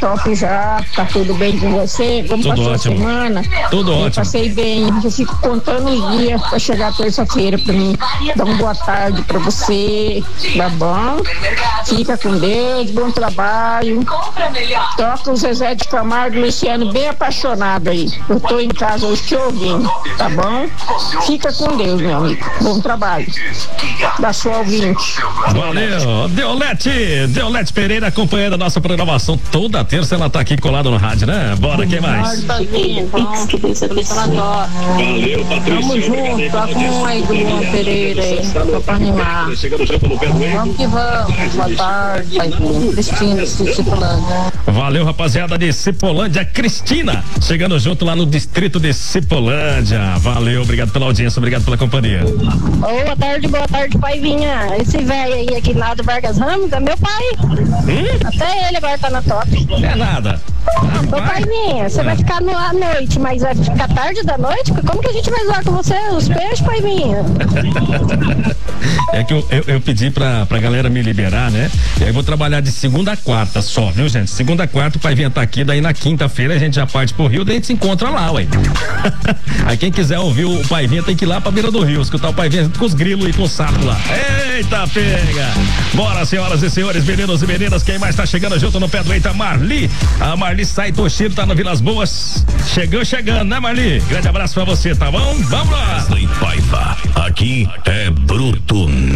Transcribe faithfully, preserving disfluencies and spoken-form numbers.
top já, tá tudo bem com você? Como Tudo passou ótimo. a semana? Tudo eu ótimo. Passei bem, eu fico contando os dias pra chegar terça-feira pra mim. Dar uma boa tarde pra você, tá bom? Fica com Deus, bom trabalho. Toca o Zezé de Camargo e Luciano bem apaixonado aí. Eu tô em casa hoje te ouvindo, tá bom? Fica com Deus, meu amigo. Bom trabalho. Da sua ouvinte. Valeu, Deolete, Deolete Pereira acompanhando a nossa programação toda terça, ela tá aqui colada no rádio, né? Bora, quem mais? Valeu, Patrícia. Tamo junto, tá com aí do Luan Pereira aí, só pra animar. Vamos que vamos, boa tarde, Cristina, Cipolândia. Valeu, rapaziada de Cipolândia, Cristina, chegando junto lá no distrito de Cipolândia. Valeu, obrigado pela audiência, obrigado pela companhia. Boa tarde, boa tarde, Paivinha. Esse velho aí aqui lá do Vargas Ramos é meu pai. Hum? Até ele agora tá na top. Não é nada. Ô, Paivinha, você vai ficar no, à noite, mas vai ficar tarde da noite? Como que a gente vai zoar com você? Os peixes, Paivinha? É que eu, eu, eu pedi pra, pra galera me liberar, né? E aí eu vou trabalhar de segunda a quarta só, viu, gente? Segunda a quarta o Paivinha tá aqui, daí na quinta-feira a gente já parte pro Rio, daí a gente se encontra lá, ué. Aí quem quiser ouvir o Paivinha tem que ir lá pra beira do Rio, escutar o Paivinha com os grilos e com o sapo lá. Eita, pega! Bora, senhoras e senhores, meninos e meninas, quem mais tá chegando junto no pé do Eita? Marli. A Marli Sai Toshiro tá no Vilas Boas. Chegou chegando, né, Marli? Grande abraço pra você, tá bom? Vamos lá! Paiva, aqui é bruto.